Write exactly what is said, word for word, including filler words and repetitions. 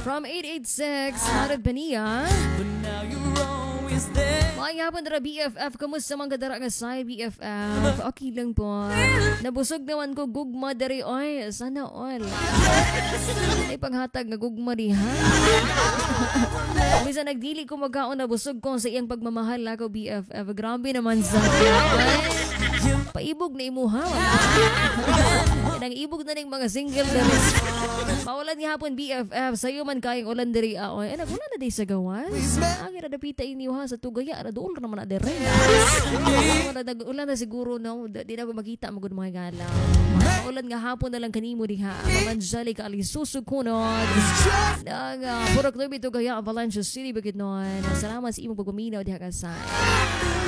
From eight eight six, Harad Bania. Mga hapon dara B F F, kamusta mga kadara nga sa B F F? Okay lang po. Nabusog naman ko gugma dari oy, sana all. Ay panghatag nga gugma diha. Bisa nagdili ko magkaon nabusog ko sa iyang pagmamahal ako B F F. Grabe naman sa paibog na imuha. Nang ibog na ning mga single diri. Maulan nga hapon B F F, sayo man kayong ulan diri aoy. Ana wala na day sa gawas. Ang ira dapita inyo ha sa tugaya ara dool naman na diri. Wala nag-ulan na siguro no, di na ko makita magud mga galaw. Maulan nga hapon na lang kanimo diha. Angelica Alisuso kunod. Nang uh, purok no bito gaya Valencia City bigit noon. Salamat sa imong pagpaminaw diha ka sa.